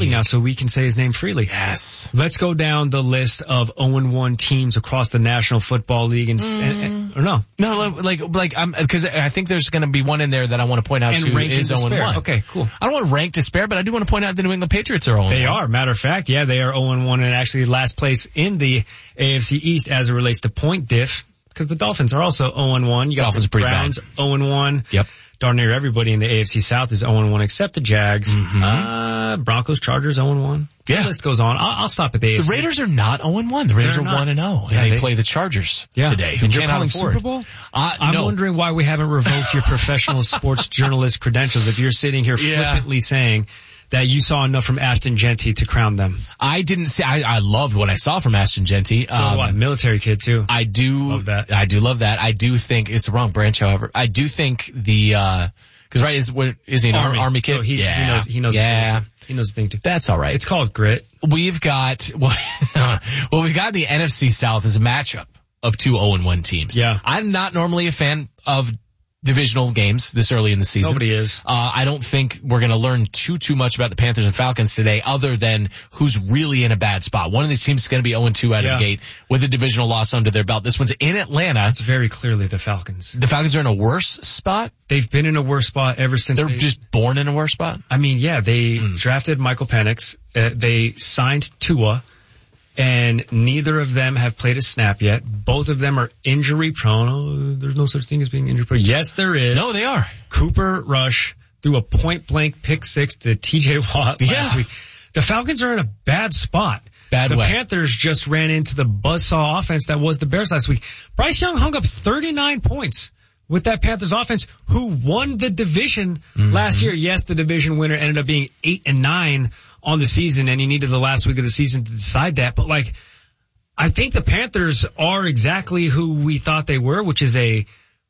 building now, so we can say his name freely. Yes. Let's go down the list of 0-1 teams across the National Football League or no? No, because I think there's going to be one in there that I want to point out too is 0-1. Okay, cool. I don't want to rank despair, but I do want to point out the New England Patriots are 0-1. They are. Matter of fact, yeah, they are 0-1 and actually last place in the AFC East as it relates to point diff, because the Dolphins are also 0-1. You got Dolphins the Browns 0-1. Yep. Darn near everybody in the AFC South is 0-1 except the Jags. Broncos, Chargers 0-1. Yeah. The list goes on. I'll stop at the AFC. The Raiders are not 0-1. The Raiders are 1-0. Yeah, they play the Chargers today. And you're calling Super Bowl? I'm wondering why we haven't revoked your professional sports journalist credentials if you're sitting here flippantly saying that you saw enough from Ashton Genty to crown them. I didn't say, I loved what I saw from Ashton Genty. So what? Military kid too. I do love that. I do love that. I do think it's the wrong branch, however. I do think cause right, is he an Army kid? So he knows. Yeah. He knows the thing too. That's alright. It's called grit. We've got, we've got the NFC South as a matchup of two 0-1 teams. Yeah. I'm not normally a fan of divisional games this early in the season. Nobody is. I don't think we're going to learn too much about the Panthers and Falcons today other than who's really in a bad spot. One of these teams is going to be 0-2 out of the gate with a divisional loss under their belt. This one's in Atlanta. It's very clearly the Falcons. The Falcons are in a worse spot? They've been in a worse spot ever since. They're just born in a worse spot? I mean, yeah, they drafted Michael Penix. They signed Tua. And neither of them have played a snap yet. Both of them are injury prone. Oh, there's no such thing as being injury prone. Yes, there is. No, they are. Cooper Rush threw a point blank pick six to TJ Watt last week. The Falcons are in a bad spot. The Panthers just ran into the buzzsaw offense that was the Bears last week. Bryce Young hung up 39 points with that Panthers offense who won the division last year. Yes, the division winner ended up being 8-9 on the season, and he needed the last week of the season to decide that. But I think the Panthers are exactly who we thought they were, which is a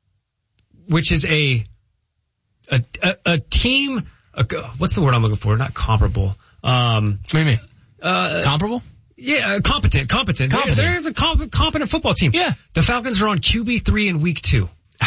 team. What's the word I'm looking for? Not comparable. What do you mean? Comparable? Yeah, competent. There's a competent football team. Yeah. The Falcons are on QB3 in week 2.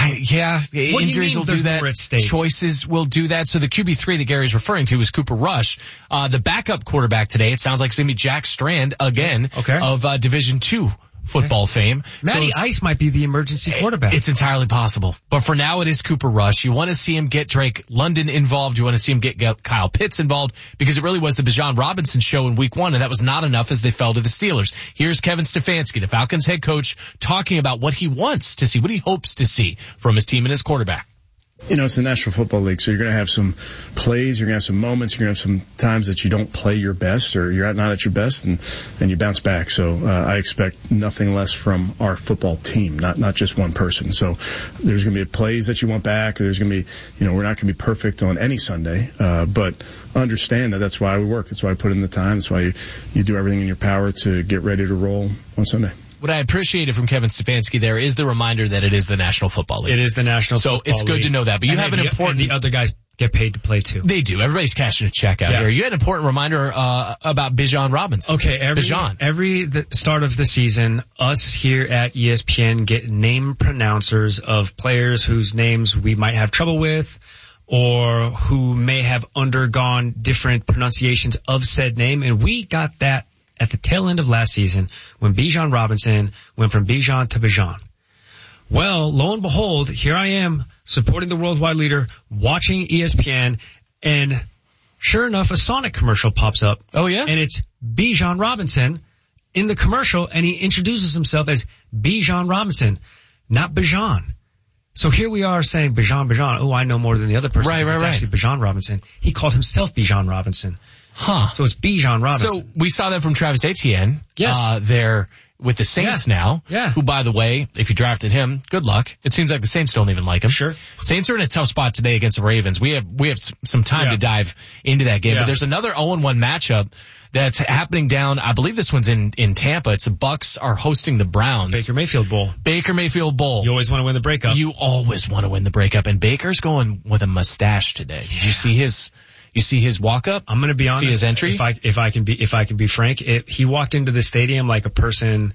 Injuries will do that. Choices will do that. So the QB3 that Gary's referring to is Cooper Rush. The backup quarterback today, it sounds like it's going to be Jack Strand again of Division II football fame. Matty Ice might be the emergency quarterback. It's entirely possible. But for now, it is Cooper Rush. You want to see him get Drake London involved. You want to see him get Kyle Pitts involved because it really was the Bijan Robinson show in week 1, and that was not enough as they fell to the Steelers. Here's Kevin Stefanski, the Falcons head coach, talking about what he wants to see, what he hopes to see from his team and his quarterback. It's the National Football League, so you're going to have some plays, you're going to have some moments, you're going to have some times that you don't play your best or you're not at your best, and you bounce back. So I expect nothing less from our football team, not just one person. So there's going to be plays that you want back, or there's going to be, we're not going to be perfect on any Sunday, but understand that that's why we work. That's why I put in the time. That's why you do everything in your power to get ready to roll on Sunday. What I appreciated from Kevin Stefanski there is the reminder that it is the National Football League. It is the National Football League. So it's good to know that. But you have an important... And the other guys get paid to play too. They do. Everybody's cashing a check out here. You had an important reminder about Bijan Robinson. Okay, every start of the season, us here at ESPN get name pronouncers of players whose names we might have trouble with or who may have undergone different pronunciations of said name. And we got that at the tail end of last season when Bijan Robinson went from Bijan to Bijan. Well, lo and behold, here I am supporting the worldwide leader, watching ESPN, and sure enough, a Sonic commercial pops up. Oh, yeah? And it's Bijan Robinson in the commercial, and he introduces himself as Bijan Robinson, not Bijan. So here we are saying Bijan. Oh, I know more than the other person. Right. Actually Bijan Robinson. He called himself Bijan Robinson. Huh. So it's Bijan Robinson. So we saw that from Travis Etienne. Yes. There with the Saints now. Yeah. Who, by the way, if you drafted him, good luck. It seems like the Saints don't even like him. Sure. Saints are in a tough spot today against the Ravens. We have some time to dive into that game. But there's another 0-1 matchup that's happening down, I believe this one's in Tampa. It's the Bucks are hosting the Browns. Baker Mayfield Bowl. You always want to win the breakup. You always want to win the breakup. And Baker's going with a mustache today. Did you see his walk up? I'm going to be honest. See his entry? If I can be frank, he walked into the stadium like a person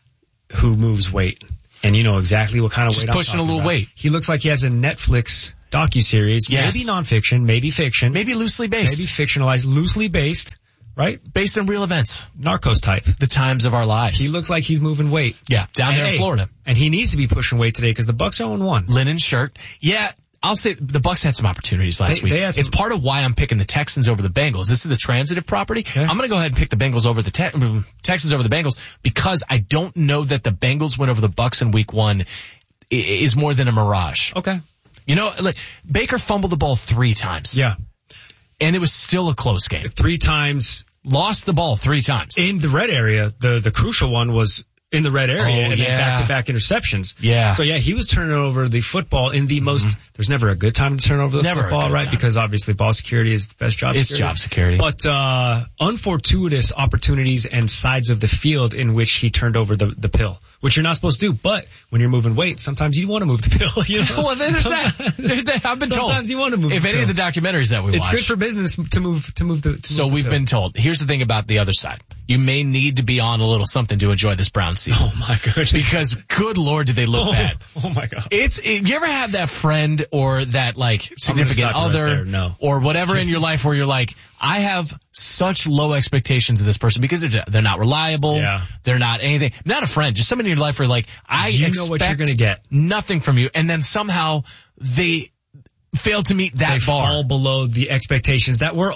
who moves weight. And you know exactly what kind of weight I'm pushing a little about. weight. He looks like he has a Netflix docuseries. Yes. Maybe nonfiction, maybe fiction. Maybe loosely based. Maybe fictionalized, loosely based. right? Based on real events. Narcos type. The times of our lives. He looks like he's moving weight. Yeah, down there in Florida. And he needs to be pushing weight today because the Bucs are 0-1. Linen shirt. Yeah. I'll say the Bucs had some opportunities last week. It's part of why I'm picking the Texans over the Bengals. This is the transitive property. Okay. I'm going to go ahead and pick the Bengals over the Texans over the Bengals because I don't know that the Bengals win over the Bucs in week 1 is more than a mirage. Okay. You know, like Baker fumbled the ball 3 times. Yeah. And it was still a close game. 3 times. Lost the ball 3 times. In the red area, the crucial one was in the red area and then back-to-back interceptions. Yeah. So he was turning over the football in the most, there's never a good time to turn over the football, right? Time. Because obviously ball security is the best job security. It's job security. But, unfortuitous opportunities and sides of the field in which he turned over the pill, which you're not supposed to do. But when you're moving weight, sometimes you want to move the pill, you know? Well, there's that. I've been told. Sometimes you want to move the pill. If any of the documentaries that we watch. It's good for business to move the So we've been told. Here's the thing about the other side. You may need to be on a little something to enjoy this Browns season. Oh my goodness. Because good Lord, did they look bad. Oh my God. You ever have that friend or that like significant other or whatever in your life where you're like, I have such low expectations of this person because they're not reliable. Yeah. They're not anything. Not a friend, just somebody in your life where like, you know what you're going to get. Nothing from you. And then somehow they fail to meet that bar. Fall below the expectations that were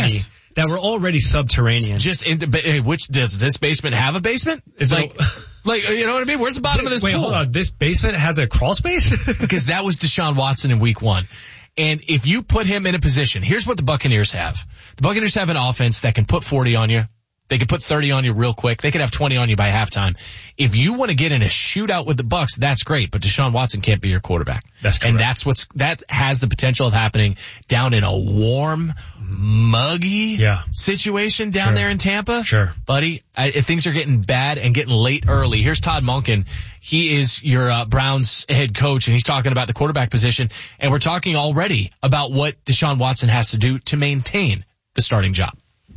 already subterranean. Which does this basement have a basement? It's like you know what I mean? Where's the bottom of this pool? Hold on. This basement has a crawl space? Because that was Deshaun Watson in week 1. And if you put him in a position, here's what the Buccaneers have. The Buccaneers have an offense that can put 40 on you. They can put 30 on you real quick. They could have 20 on you by halftime. If you want to get in a shootout with the Bucs, that's great, but Deshaun Watson can't be your quarterback. That's correct. And that has the potential of happening down in a warm, muggy situation down there in Tampa. Sure. Buddy, things are getting bad and getting late early. Here's Todd Monken. He is your Browns head coach, and he's talking about the quarterback position, and we're talking already about what Deshaun Watson has to do to maintain the starting job.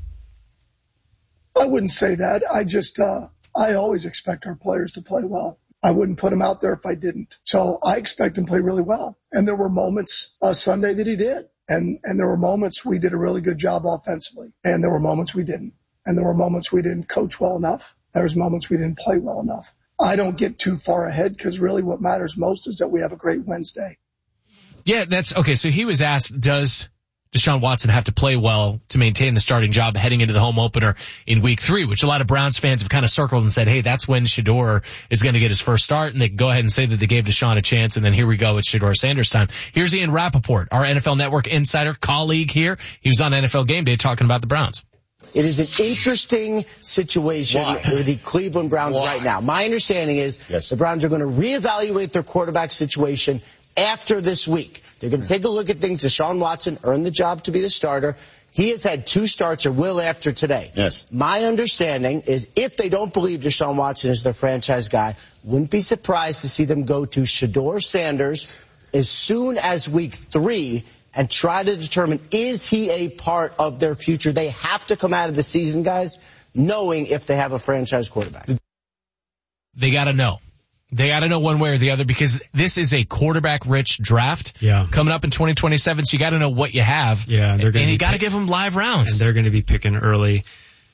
I wouldn't say that. I always expect our players to play well. I wouldn't put him out there if I didn't. So I expect him to play really well. And there were moments Sunday that he did. And there were moments we did a really good job offensively. And there were moments we didn't. And there were moments we didn't coach well enough. There was moments we didn't play well enough. I don't get too far ahead because really what matters most is that we have a great Wednesday. Yeah, that's okay. So he was asked, does Deshaun Watson have to play well to maintain the starting job heading into the home opener in week 3, which a lot of Browns fans have kind of circled and said, hey, that's when Shedeur is going to get his first start, and they can go ahead and say that they gave Deshaun a chance, and then here we go, it's Shedeur Sanders time. Here's Ian Rappaport, our NFL Network insider, colleague here. He was on NFL Game Day talking about the Browns. It is an interesting situation for the Cleveland Browns right now. My understanding is the Browns are going to reevaluate their quarterback situation after this week. They're going to take a look at things. Deshaun Watson earned the job to be the starter. He has had 2 starts or will after today. Yes. My understanding is if they don't believe Deshaun Watson is their franchise guy, wouldn't be surprised to see them go to Shedeur Sanders as soon as week 3 and try to determine, is he a part of their future? They have to come out of the season, guys, knowing if they have a franchise quarterback. They got to know. They got to know one way or the other because this is a quarterback-rich draft coming up in 2027, so you got to know what you have. Yeah, and you got to give them live rounds. And they're going to be picking early.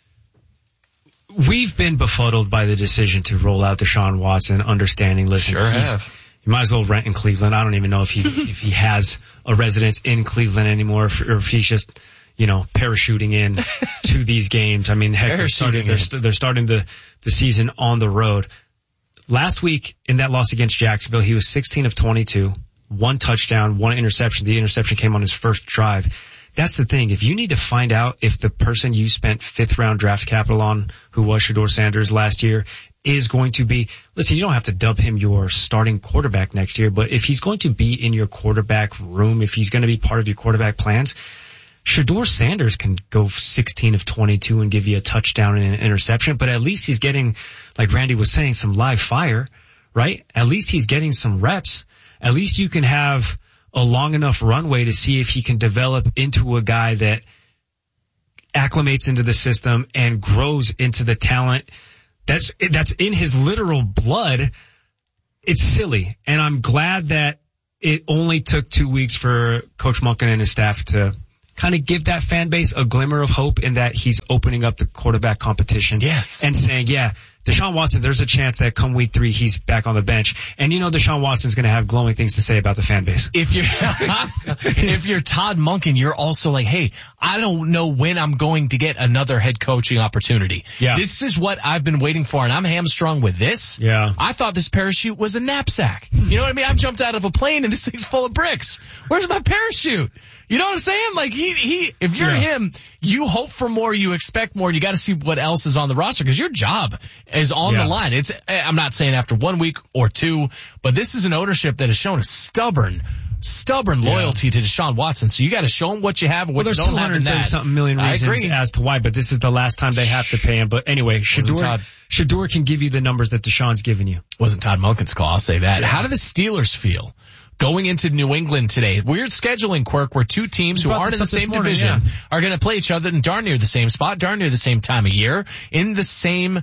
We've been befuddled by the decision to roll out Deshaun Watson, understanding, listen, you might as well rent in Cleveland. I don't even know if he has a residence in Cleveland anymore or if he's just, parachuting in to these games. I mean, heck, they're starting the season on the road. Last week in that loss against Jacksonville, he was 16 of 22, 1 touchdown, 1 interception. The interception came on his first drive. That's the thing. If you need to find out if the person you spent 5th round draft capital on, who was Shedeur Sanders last year, is going to be, listen, you don't have to dub him your starting quarterback next year, but if he's going to be in your quarterback room, if he's going to be part of your quarterback plans, Shedeur Sanders can go 16 of 22 and give you a touchdown and an interception, but at least he's getting, like Randy was saying, some live fire, right? At least he's getting some reps. At least you can have a long enough runway to see if he can develop into a guy that acclimates into the system and grows into the talent that's in his literal blood. It's silly. And I'm glad that it only took 2 weeks for Coach Monken and his staff to kind of give that fan base a glimmer of hope in that he's opening up the quarterback competition. Yes. And saying, yeah, Deshaun Watson, there's a chance that come week 3, he's back on the bench. And Deshaun Watson's going to have glowing things to say about the fan base. If you're Todd Monken, you're also like, hey, I don't know when I'm going to get another head coaching opportunity. Yeah. This is what I've been waiting for, and I'm hamstrung with this. Yeah. I thought this parachute was a knapsack. You know what I mean? I've jumped out of a plane and this thing's full of bricks. Where's my parachute? You know what I'm saying? Like if you're him, you hope for more, you expect more, and you got to see what else is on the roster because your job is on the line. I'm not saying after 1 week or 2, but this is an ownership that has shown a stubborn loyalty to Deshaun Watson. So you got to show him what you have and what you don't have in that. There's something million reasons as to why, but this is the last time they have to pay him. But anyway, Shador can give you the numbers that Deshaun's given you. Wasn't Todd Monken's call, I'll say that. Yeah. How do the Steelers feel going into New England today? Weird scheduling quirk where 2 teams who aren't in the same division are going to play each other in darn near the same spot, darn near the same time of year, in the same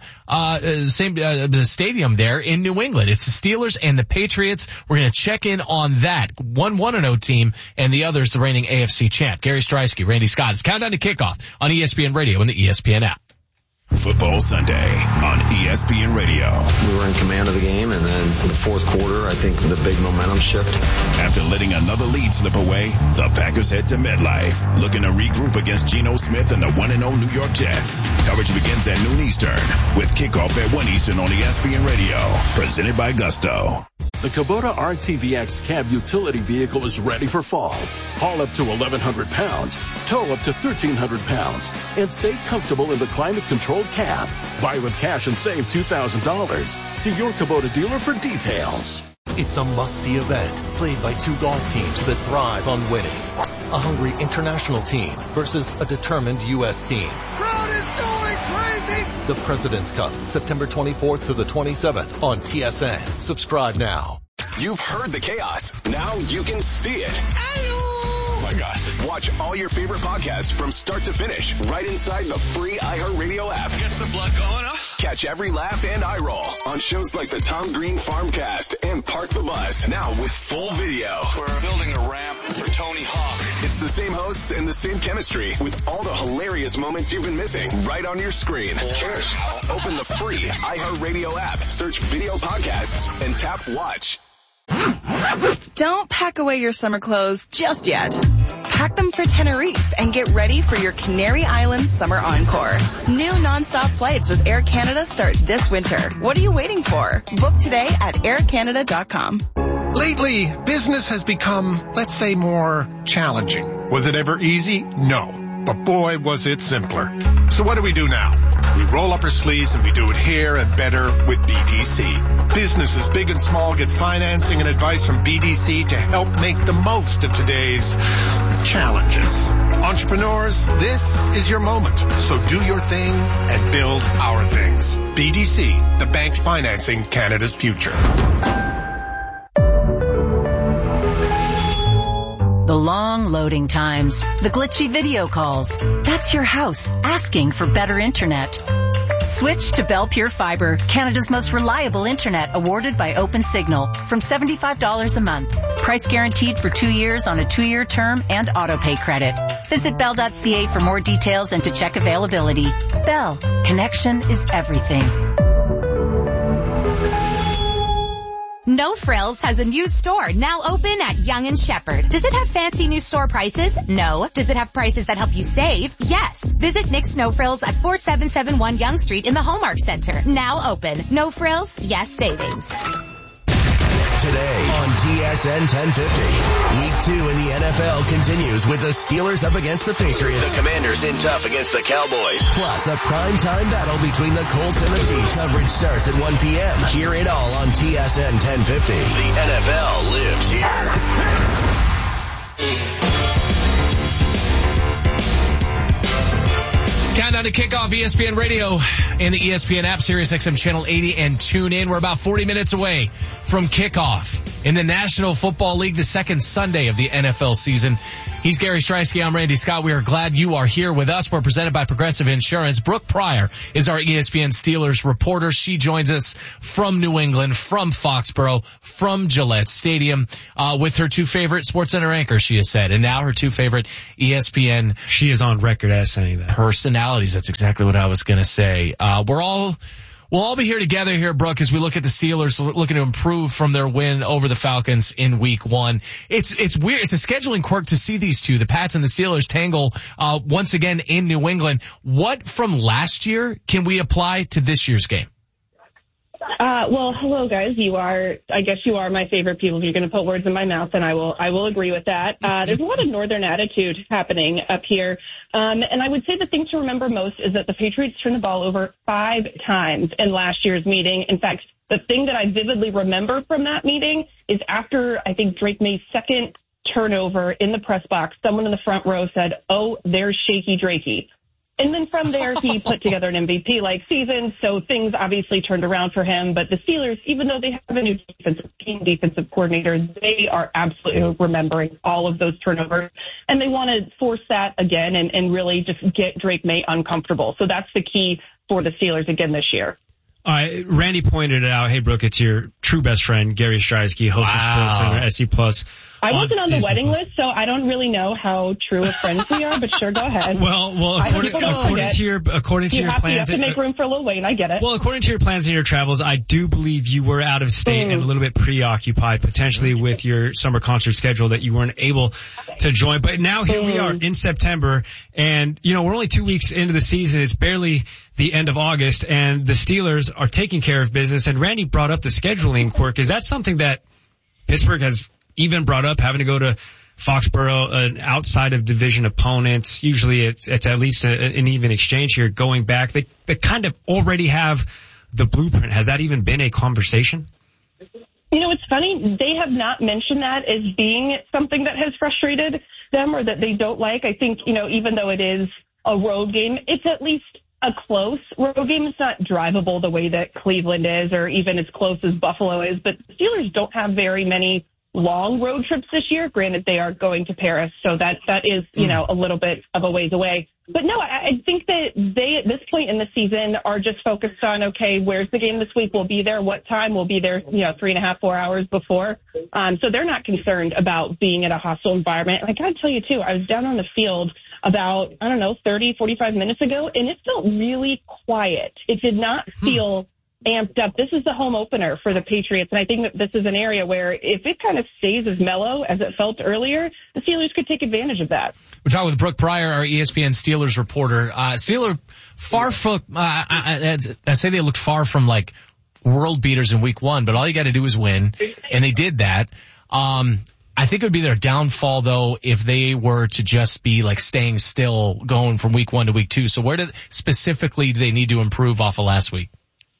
stadium there in New England. It's the Steelers and the Patriots. We're going to check in on that. 1-1-0 team, and the other is the reigning AFC champ. Gary Streisky, Randy Scott. It's Countdown to Kickoff on ESPN Radio and the ESPN app. Football Sunday on ESPN Radio. We were in command of the game, and then in the fourth quarter, I think the big momentum shift. After letting another lead slip away, the Packers head to MetLife, looking to regroup against Geno Smith and the 1-0 New York Jets. Coverage begins at noon Eastern, with kickoff at 1 Eastern on ESPN Radio, presented by Gusto. The Kubota RTVX cab utility vehicle is ready for fall. Haul up to 1,100 pounds, tow up to 1,300 pounds, and stay comfortable in the climate-controlled cab. Buy with cash and save $2,000. See your Kubota dealer for details. It's a must-see event played by 2 golf teams that thrive on winning. A hungry international team versus a determined U.S. team. Crowd is going crazy! The President's Cup, September 24th to the 27th on TSN. Subscribe now. You've heard the chaos. Now you can see it. Oh my gosh. Watch all your favorite podcasts from start to finish right inside the free iHeartRadio app. Gets the blood going, huh? Catch every laugh and eye roll on shows like the Tom Green Farmcast and Park the Bus, now with full video. We're building a ramp for Tony Hawk. It's the same hosts and the same chemistry with all the hilarious moments you've been missing right on your screen. Cheers. Open the free iHeartRadio app, search video podcasts, and tap watch. Don't pack away your summer clothes just yet. Pack them for Tenerife and get ready for your Canary Islands summer encore. New nonstop flights with Air Canada start this winter. What are you waiting for? Book today at aircanada.com. Lately, business has become, let's say, more challenging. Was it ever easy? No. But boy, was it simpler. So what do we do now? We roll up our sleeves and we do it here and better with BDC. Businesses big and small get financing and advice from BDC to help make the most of today's challenges. Entrepreneurs, this is your moment. So do your thing and build our things. BDC, the bank financing Canada's future. The long loading times, the glitchy video calls. That's your house asking for better internet. Switch to Bell Pure Fiber, Canada's most reliable internet, awarded by OpenSignal, from $75 a month. Price guaranteed for 2 years on a 2-year term and auto-pay credit. Visit bell.ca for more details and to check availability. Bell, connection is everything. No Frills has a new store now open at Yonge and Shepherd. Does it have fancy new store prices? No. Does it have prices that help you save? Yes. Visit Nick's No Frills at 4771 Yonge Street in the Hallmark Center. Now open. No Frills, yes savings. Today on TSN 1050. Week 2 in the NFL continues with the Steelers up against the Patriots. The Commanders in tough against the Cowboys. Plus a primetime battle between the Colts and the Chiefs. Coverage starts at 1 p.m. Hear it all on TSN 1050. The NFL lives here. Countdown to kickoff, ESPN Radio and the ESPN app, Sirius XM Channel 80, and tune in. We're about 40 minutes away from kickoff in the National Football League, the second Sunday of the NFL season. He's Gary Striewski. I'm Randy Scott. We are glad you are here with us. We're presented by Progressive Insurance. Brooke Pryor is our ESPN Steelers reporter. She joins us from New England, from Foxborough, from Gillette Stadium, with her two favorite SportsCenter anchors, she has said, and now her two favorite ESPN. She is on record as saying that. Personalities. That's exactly what I was going to say. We'll all be here together here, Brooke, as we look at the Steelers looking to improve from their win over the Falcons in week 1. It's weird. It's a scheduling quirk to see these two, the Pats and the Steelers, tangle, once again in New England. What from last year can we apply to this year's game? Well, hello guys. I guess you are my favorite people. If you're going to put words in my mouth, and I will agree with that. There's a lot of Northern attitude happening up here. And I would say the thing to remember most is that the Patriots turned the ball over 5 times in last year's meeting. In fact, the thing that I vividly remember from that meeting is after, I think, Drake May's second turnover in the press box, someone in the front row said, "Oh, there's Shaky Drakey." And then from there, he put together an MVP-like season, so things obviously turned around for him. But the Steelers, even though they have a new defensive coordinator, they are absolutely remembering all of those turnovers. And they want to force that again and really just get Drake May uncomfortable. So that's the key for the Steelers again this year. All right, Randy pointed it out. Hey, Brooke, it's your true best friend, Gary Striewski, host of SportsCenter SC+. I wasn't on the wedding list, so I don't really know how true of friends we are, but sure, go ahead. Well, according to your plans, you have to make room for Lil Wayne. I get it. Well, according to your plans and your travels, I do believe you were out of state and a little bit preoccupied, potentially with your summer concert schedule that you weren't able to join. But now here we are in September, and we're only 2 weeks into the season. It's barely the end of August, and the Steelers are taking care of business. And Randy brought up the scheduling quirk. Is that something that Pittsburgh has even brought up, having to go to Foxborough, an outside of division opponent? Usually it's at least an even exchange here going back. They kind of already have the blueprint. Has that even been a conversation? It's funny. They have not mentioned that as being something that has frustrated them or that they don't like. I think, even though it is a road game, it's at least a close road game. It's not drivable the way that Cleveland is or even as close as Buffalo is. But the Steelers don't have very many long road trips this year. Granted, they are going to Paris, so that is, a little bit of a ways away. But no, I think that they, at this point in the season, are just focused on, okay, where's the game this week? We'll be there. What time? We'll be there, 3.5, 4 hours before. So they're not concerned about being in a hostile environment. And I got to tell you, too, I was down on the field about, 30, 45 minutes ago, and it felt really quiet. It did not feel amped up. This is the home opener for the Patriots, and I think that this is an area where if it kind of stays as mellow as it felt earlier, the Steelers could take advantage of that. We're talking with Brooke Pryor, our ESPN Steelers reporter. Steelers far from, I say they looked far from like world beaters in week 1, but all you got to do is win, and they did that. I think it would be their downfall, though, if they were to just be like staying still going from week 1 to week 2. So where specifically do they need to improve off of last week?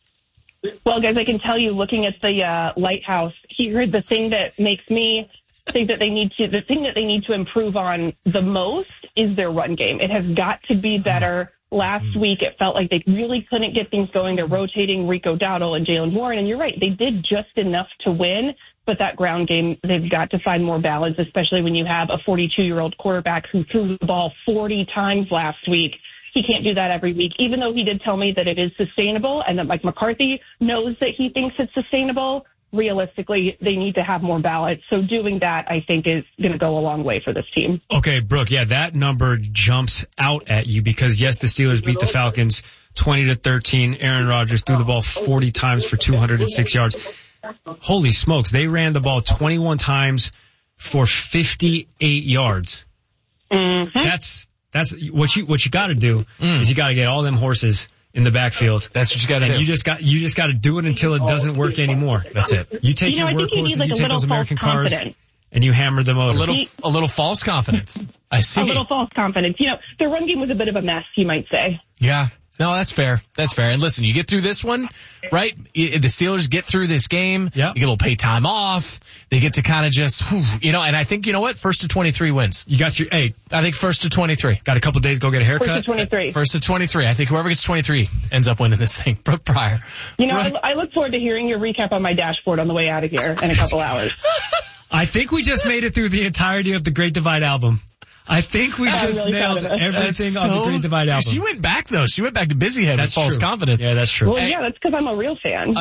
Well, guys, I can tell you, looking at the lighthouse here, the thing that makes me think that the thing that they need to improve on the most is their run game. It has got to be better. Last week, it felt like they really couldn't get things going. They're rotating Rico Dowdle and Jaylen Warren, and you're right, they did just enough to win. But that ground game, they've got to find more balance, especially when you have a 42-year-old quarterback who threw the ball 40 times last week. He can't do that every week, even though he did tell me that it is sustainable and that Mike McCarthy knows that he thinks it's sustainable. Realistically, they need to have more balance. So doing that, I think, is going to go a long way for this team. Okay, Brooke, yeah, that number jumps out at you because, yes, the Steelers beat the Falcons 20-13. Aaron Rodgers threw the ball 40 times for 206 yards. Holy smokes, they ran the ball 21 times for 58 yards. Mm-hmm. That's what you got to do is you got to get all them horses in the backfield. That's what you got to do. You just got to do it until it doesn't work anymore. That's it. You take your workhorses, you take those American cars, and you hammer them over. A little false confidence. I see. A little false confidence. Their run game was a bit of a mess, you might say. Yeah. No, that's fair. That's fair. And listen, you get through this one, right? The Steelers get through this game. Yeah. You get a little pay time off. They get to kind of just, and I think, you know what? First to 23 wins. You got your, I think first to 23. Got a couple days, go get a haircut. First to 23. First to 23. I think whoever gets 23 ends up winning this thing. Brooke Pryor. I look forward to hearing your recap on my dashboard on the way out of here in a couple hours. I think we just made it through the entirety of the Great Divide album. I think we just really nailed everything on the Great Divide album. She went back, though. She went back to Busyhead with false confidence. Yeah, that's true. Well, yeah, that's because I'm a real fan.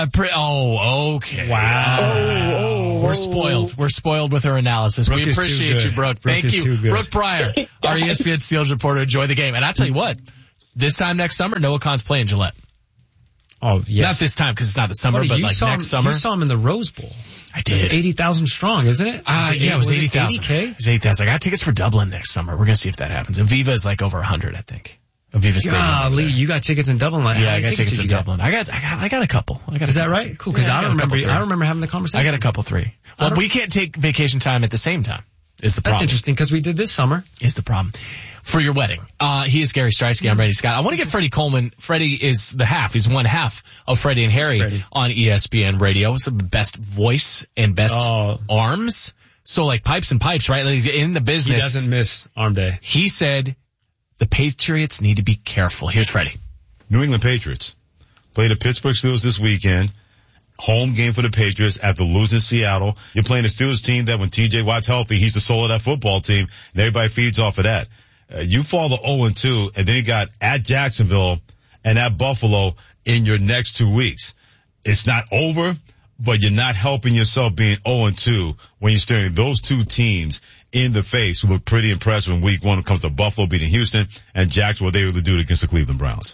Okay. Wow. We're spoiled. We're spoiled with her analysis. Brooke we appreciate you, Brooke. Thank you. Brooke Pryor, our ESPN Steelers reporter. Enjoy the game. And I'll tell you what, this time next summer, Noah Khan's playing Gillette. Oh, yeah. Not this time because it's not the summer, but like next summer. You saw him in the Rose Bowl. I did. It's 80,000 strong, isn't it? It was 80,000. 80K? It was 80,000. I got tickets for Dublin next summer. We're going to see if that happens. Aviva is like over 100, I think. Aviva Stadium. Golly, you got tickets in Dublin. Yeah, I got tickets in Dublin. I got a couple. Is that right? Cool, because I don't remember having the conversation. I got a couple, 3. Well, we can't take vacation time at the same time. Is the problem. That's interesting because we did this summer. Is the problem. For your wedding. He is Gary Streisky. I'm Randy Scott. I want to get Freddie Coleman. Freddie is the half. He's one half of Freddie and Harry on ESPN Radio. It's the best voice and best arms. So like pipes and pipes, right? Like in the business. He doesn't miss arm day. He said the Patriots need to be careful. Here's Freddie. New England Patriots play the Pittsburgh Steelers this weekend. Home game for the Patriots after losing Seattle. You're playing a Steelers team that when TJ Watt's healthy, he's the soul of that football team, and everybody feeds off of that. You fall to 0-2, and then you got at Jacksonville and at Buffalo in your next 2 weeks. It's not over, but you're not helping yourself being 0-2 when you're staring those two teams in the face who look pretty impressive in week 1 when it comes to Buffalo beating Houston and Jacksonville, what they really do against the Cleveland Browns.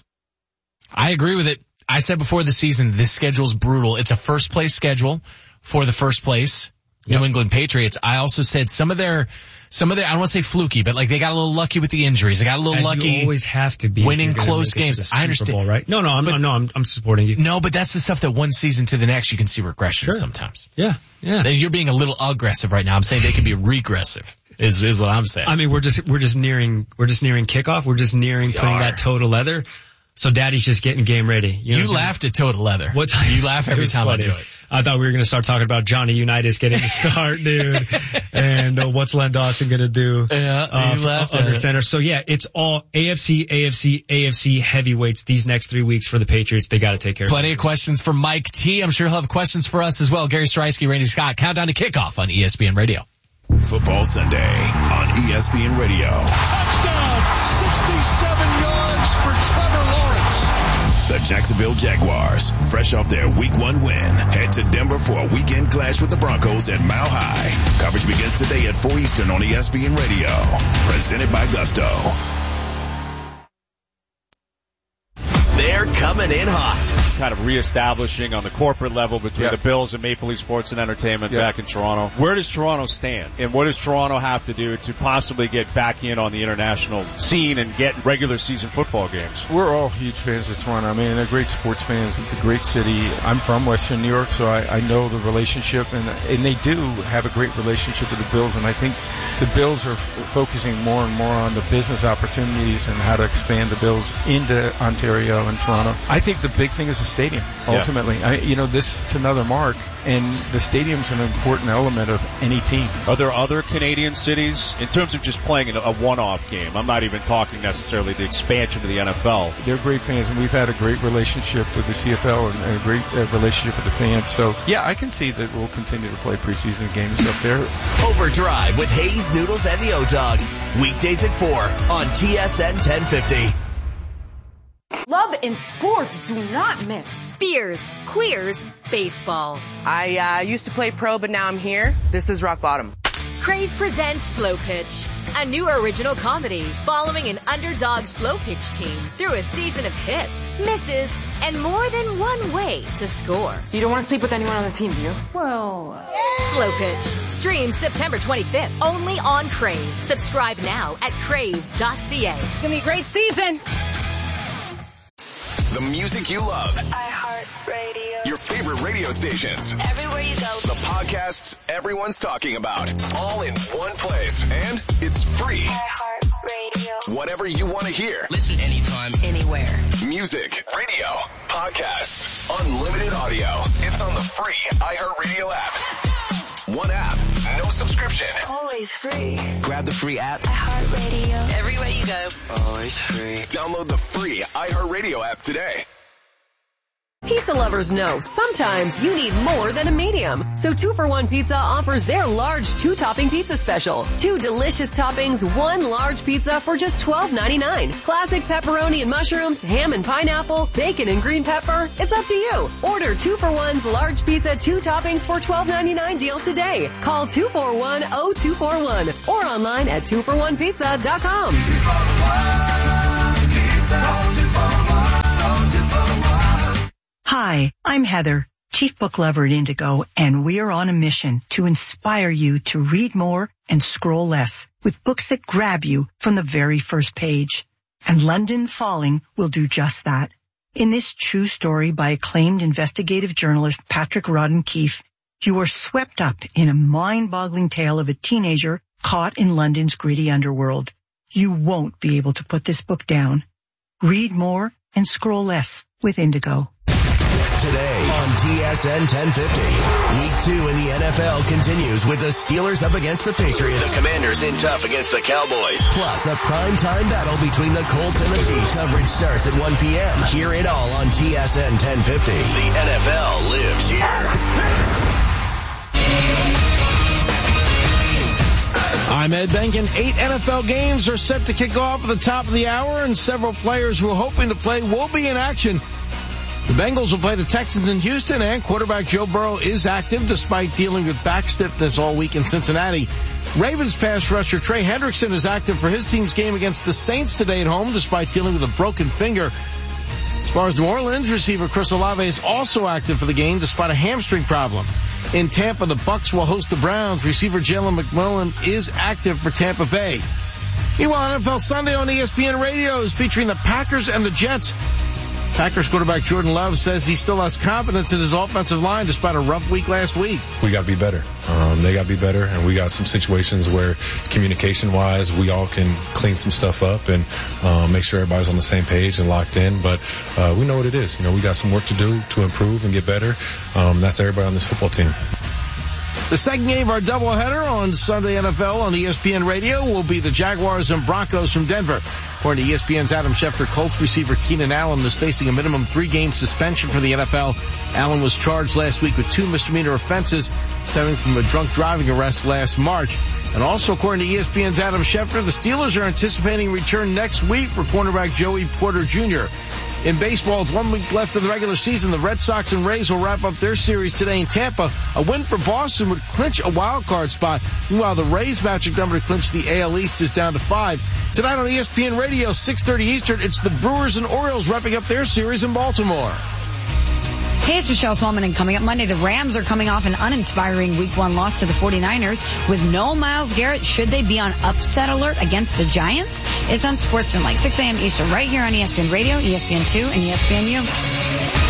I agree with it. I said before the season, this schedule's brutal. It's a first place schedule for the first place New England Patriots. I also said some of their, I don't want to say fluky, but like they got a little lucky with the injuries. They got a little lucky. You always have to be winning close games. I understand. Bowl, right? No, I'm supporting you. No, but that's the stuff that one season to the next you can see regression sometimes. Yeah. You're being a little aggressive right now. I'm saying they can be regressive. Is what I'm saying. I mean, we're just nearing kickoff. We're just nearing putting that toe to leather. So Daddy's just getting game ready. You laughed at toe to leather. What time? You laugh every time funny. I do it. I thought we were going to start talking about Johnny Unitas getting the start, dude. And what's Len Dawson going to do? Yeah, you laughed under center. So yeah, it's all AFC heavyweights these next 3 weeks for the Patriots. They got to take care of it. Plenty of questions for Mike T. I'm sure he'll have questions for us as well. Gary Streisky, Randy Scott. Countdown to kickoff on ESPN Radio. Football Sunday on ESPN Radio. Touchdown! 67 yards for Trevor Lawrence. The Jacksonville Jaguars, fresh off their Week 1 win, head to Denver for a weekend clash with the Broncos at Mile High. Coverage begins today at 4 Eastern on ESPN Radio. Presented by Gusto. They're coming in hot. Kind of reestablishing on the corporate level between the Bills and Maple Leaf Sports and Entertainment back in Toronto. Where does Toronto stand? And what does Toronto have to do to possibly get back in on the international scene and get regular season football games? We're all huge fans of Toronto. I mean, they're great sports fans. It's a great city. I'm from Western New York, so I know the relationship, and they do have a great relationship with the Bills, and I think the Bills are focusing more and more on the business opportunities and how to expand the Bills into Ontario and Toronto. I think the big thing is the stadium, ultimately. It's another mark, and the stadium's an important element of any team. Are there other Canadian cities, in terms of just playing a one-off game? I'm not even talking necessarily the expansion to the NFL. They're great fans, and we've had a great relationship with the CFL and a great relationship with the fans. So, yeah, I can see that we'll continue to play preseason games up there. Overdrive with Hayes, Noodles, and the O-Dog. Weekdays at 4 on TSN 1050. Love and sports do not mix. Beers, queers, baseball. I used to play pro, but now I'm here. This is rock bottom. Crave presents Slow Pitch, a new original comedy following an underdog slow pitch team through a season of hits, misses, and more than one way to score. You don't want to sleep with anyone on the team, do you? Well, Slow Pitch. Stream September 25th, only on Crave. Subscribe now at crave.ca. It's going to be a great season. The music you love. iHeartRadio. Your favorite radio stations. Everywhere you go. The podcasts everyone's talking about. All in one place. And it's free. iHeartRadio. Whatever you want to hear. Listen anytime, anywhere. Music Music, radio, podcasts, unlimited audio. It's on the free iHeartRadio app. One app, no subscription. Always free. Grab the free app. iHeartRadio. Everywhere you go. Always free. Download the free iHeartRadio app today. Pizza lovers know sometimes you need more than a medium. So 2-for-1 Pizza offers their large 2-topping pizza special. 2 delicious toppings, 1 large pizza for just $12.99. Classic pepperoni and mushrooms, ham and pineapple, bacon and green pepper. It's up to you. Order 2-for-1's large pizza 2 toppings for $12.99 deal today. Call 241-0241 or online at 2for1pizza.com. 2-for-1 Pizza. Hi, I'm Heather, Chief Book Lover at Indigo, and we are on a mission to inspire you to read more and scroll less with books that grab you from the very first page. And London Falling will do just that. In this true story by acclaimed investigative journalist Patrick Rodden-Keefe, you are swept up in a mind-boggling tale of a teenager caught in London's gritty underworld. You won't be able to put this book down. Read more and scroll less with Indigo. Today on TSN 1050. Week 2 in the NFL continues with the Steelers up against the Patriots. The Commanders in tough against the Cowboys. Plus a primetime battle between the Colts and the Chiefs. Coverage starts at 1 p.m. Hear it all on TSN 1050. The NFL lives here. I'm Ed Benkin. 8 NFL games are set to kick off at the top of the hour, and several players who are hoping to play will be in action. The Bengals will play the Texans in Houston, and quarterback Joe Burrow is active despite dealing with back stiffness all week in Cincinnati. Ravens pass rusher Trey Hendrickson is active for his team's game against the Saints today at home despite dealing with a broken finger. As far as New Orleans, receiver Chris Olave is also active for the game despite a hamstring problem. In Tampa, the Bucs will host the Browns. Receiver Jalen McMillan is active for Tampa Bay. Meanwhile, NFL Sunday on ESPN Radio is featuring the Packers and the Jets. Packers quarterback Jordan Love says he still has confidence in his offensive line despite a rough week last week. We got to be better. They got to be better, and we got some situations where communication-wise we all can clean some stuff up and make sure everybody's on the same page and locked in. But we know what it is. You know, we got some work to do to improve and get better. That's everybody on this football team. The second game of our doubleheader on Sunday NFL on ESPN Radio will be the Jaguars and Broncos from Denver. According to ESPN's Adam Schefter, Colts receiver Keenan Allen is facing a minimum 3-game suspension for the NFL. Allen was charged last week with 2 misdemeanor offenses stemming from a drunk driving arrest last March. And also, according to ESPN's Adam Schefter, the Steelers are anticipating a return next week for cornerback Joey Porter Jr. In baseball, with 1 week left of the regular season, the Red Sox and Rays will wrap up their series today in Tampa. A win for Boston would clinch a wild card spot. Meanwhile, the Rays' magic number to clinch the AL East is down to 5. Tonight on ESPN Radio, 6:30 Eastern, it's the Brewers and Orioles wrapping up their series in Baltimore. Hey, it's Michelle Smallman, and coming up Monday, the Rams are coming off an uninspiring Week 1 loss to the 49ers. With no Myles Garrett, should they be on upset alert against the Giants? It's on Sportsman, like 6 a.m. Eastern, right here on ESPN Radio, ESPN2, and ESPNU.